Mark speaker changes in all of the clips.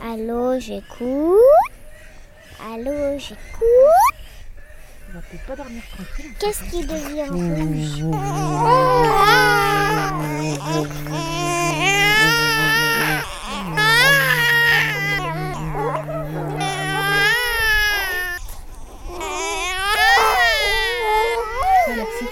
Speaker 1: Allô, j'écoute. Allô, j'écoute.
Speaker 2: On va peut-être pas dormir tranquille.
Speaker 1: Qu'est-ce qui devient rouge?
Speaker 2: Merci.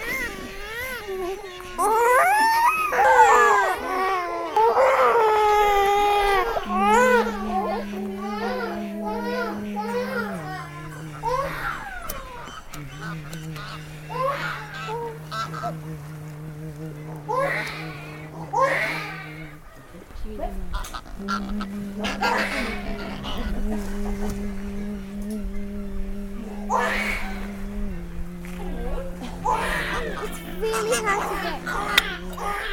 Speaker 1: It's really hard to get.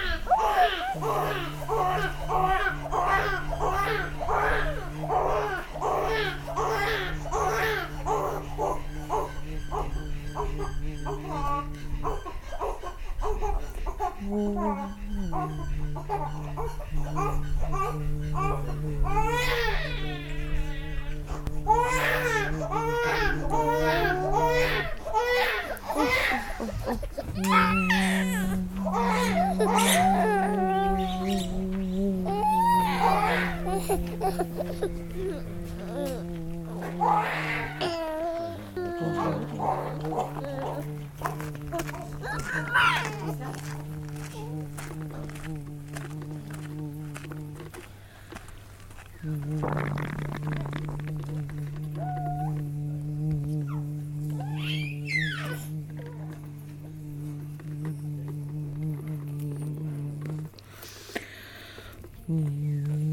Speaker 2: Mmh.